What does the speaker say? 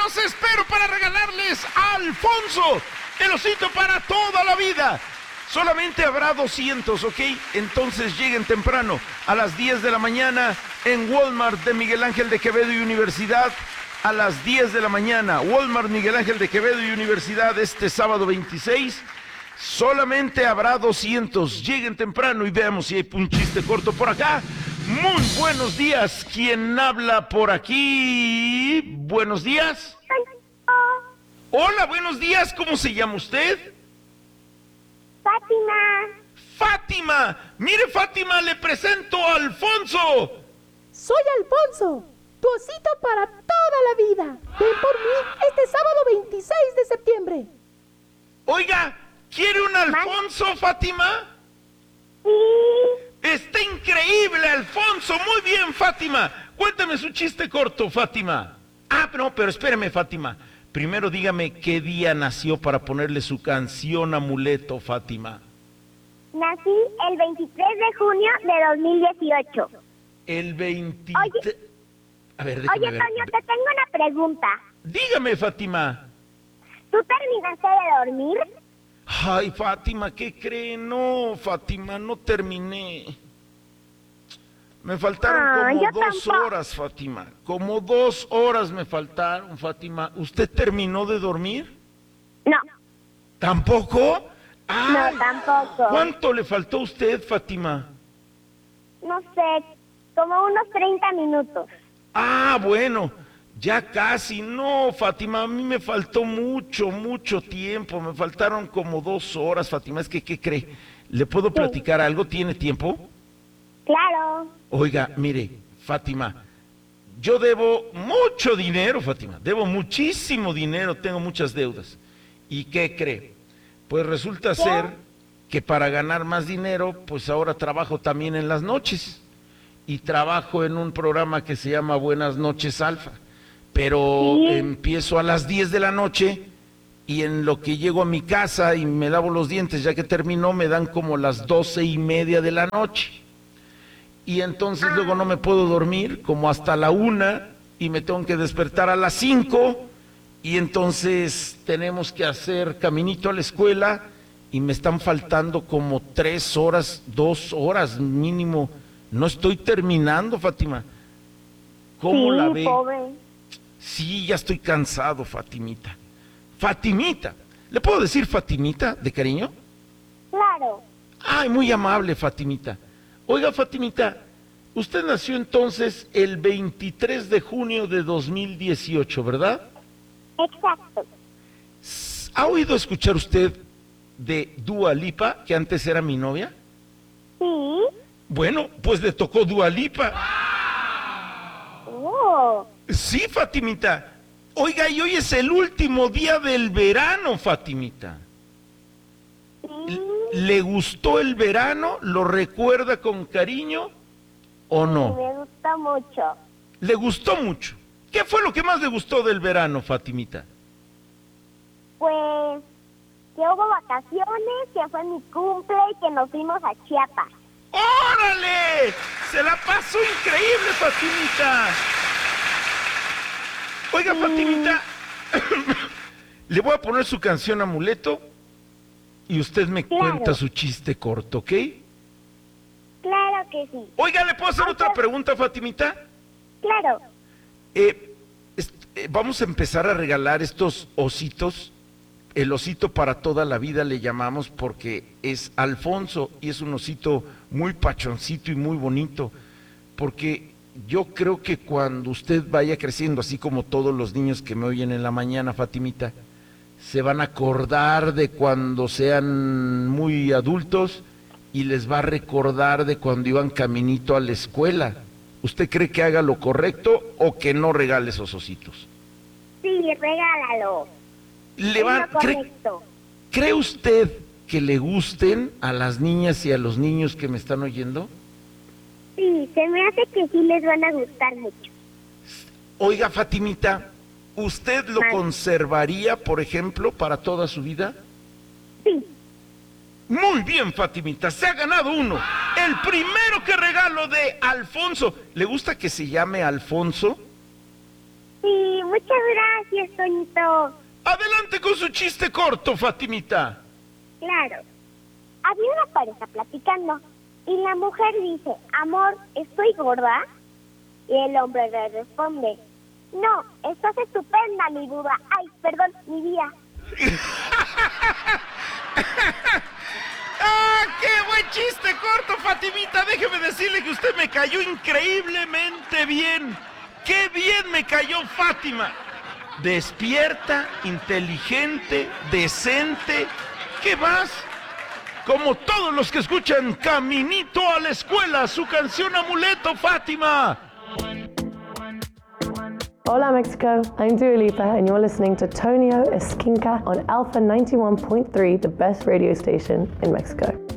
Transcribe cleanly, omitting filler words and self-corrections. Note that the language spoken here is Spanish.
los espero para regalarles a Alfonso, el osito para toda la vida. Solamente habrá 200, ¿ok? Entonces lleguen temprano, a las 10 de la mañana, en Walmart de Miguel Ángel de Quevedo y Universidad. A las 10 de la mañana, Walmart Miguel Ángel de Quevedo y Universidad, este sábado 26. Solamente habrá 200. Lleguen temprano y veamos si hay un chiste corto por acá. Muy buenos días. ¿Quién habla por aquí? Buenos días. Hola, buenos días. ¿Cómo se llama usted? Fátima. Fátima. Mire, Fátima, le presento a Alfonso. Soy Alfonso, tu osito para toda la vida. Ven por mí este sábado 26 de septiembre. Oiga, ¿quiere un Alfonso, Fátima? Sí. Está increíble, Alfonso. Muy bien, Fátima. Cuéntame su chiste corto, Fátima. No, pero espéreme, Fátima. Primero dígame qué día nació para ponerle su canción amuleto, Fátima. Nací el 23 de junio de 2018. El 20... Oye, a ver, déjame Oye, ver. Toño, te tengo una pregunta. Dígame, Fátima. ¿Tú terminaste de dormir? Ay, Fátima, ¿qué cree? No, Fátima, no terminé. Me faltaron como yo 2 tampoco. horas, Fátima. Como 2 horas me faltaron, Fátima. ¿Usted terminó de dormir? No, ¿Tampoco? Ay, no, tampoco. ¿cuánto le faltó a usted, Fátima? No sé, como unos 30 minutos. Bueno, ya casi. No, Fátima, a mí me faltó mucho tiempo. Me faltaron como 2 horas, Fátima. Es que, ¿qué cree? ¿Le puedo platicar algo? ¿Tiene tiempo? Claro. Oiga, mire, Fátima, yo debo mucho dinero, Fátima. Debo muchísimo dinero, tengo muchas deudas. ¿Y qué cree? Pues resulta ser que para ganar más dinero, pues ahora trabajo también en las noches. Y trabajo en un programa que se llama Buenas Noches Alfa. Pero empiezo a las 10 de la noche y en lo que llego a mi casa y me lavo los dientes, ya que terminó, me dan como las 12:30 de la noche. Y entonces luego no me puedo dormir como hasta la 1 y me tengo que despertar a las 5 y entonces tenemos que hacer caminito a la escuela y me están faltando como 3 horas, 2 horas mínimo. No estoy terminando, Fátima. ¿Cómo la ve? Pobre. Sí, ya estoy cansado, Fatimita. Fatimita. ¿Le puedo decir Fatimita de cariño? Claro. Ay, muy amable, Fatimita. Oiga, Fatimita, usted nació entonces el 23 de junio de 2018, ¿verdad? Exacto. ¿Ha oído escuchar usted de Dua Lipa, que antes era mi novia? Sí. Bueno, pues le tocó Dua Lipa. Oh. Sí, Fatimita. Oiga, y hoy es el último día del verano, Fatimita. Sí. ¿Le gustó el verano? ¿Lo recuerda con cariño o no? Me gusta mucho. Le gustó mucho. ¿Qué fue lo que más le gustó del verano, Fatimita? Pues que hubo vacaciones, que fue mi cumple y que nos fuimos a Chiapas. ¡Órale! ¡Se la pasó increíble, Fatimita! Oiga, Fatimita, le voy a poner su canción Amuleto y usted me cuenta su chiste corto, ¿ok? Claro que sí. Oiga, ¿le puedo hacer otra pregunta, Fatimita? Claro. Vamos a empezar a regalar estos ositos. El osito para toda la vida le llamamos porque es Alfonso y es un osito muy pachoncito y muy bonito. Porque yo creo que cuando usted vaya creciendo, así como todos los niños que me oyen en la mañana, Fatimita, se van a acordar de cuando sean muy adultos y les va a recordar de cuando iban caminito a la escuela. ¿Usted cree que haga lo correcto o que no regale esos ositos? Sí, regálalo. ¿Cree usted que le gusten a las niñas y a los niños que me están oyendo? Sí, se me hace que sí les van a gustar mucho. Oiga, Fatimita, ¿usted lo conservaría, por ejemplo, para toda su vida? Sí. Muy bien, Fatimita, se ha ganado uno. El primero que regalo de Alfonso. ¿Le gusta que se llame Alfonso? Sí, muchas gracias, Toñito. Adelante con su chiste corto, Fatimita. Claro. Había una pareja platicando y la mujer dice, amor, ¿estoy gorda? Y el hombre le responde, no, estás estupenda, mi Buda. Ay, perdón, mi vida. ¡Ah, qué buen chiste corto, Fatimita! Déjeme decirle que usted me cayó increíblemente bien. ¡Qué bien me cayó Fátima! Despierta, inteligente, decente. ¿Qué más? Como todos los que escuchan Caminito a la Escuela, su canción amuleto, Fátima. Hola Mexico, I'm Dua Lipa and you're listening to Tonio Esquinca on Alpha 91.3, the best radio station in Mexico.